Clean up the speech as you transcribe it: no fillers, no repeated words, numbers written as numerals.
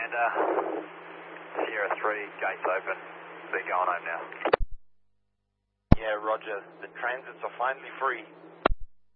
Panda, Sierra 3, gates open. Be going home now. Yeah, roger. The transits are finally free.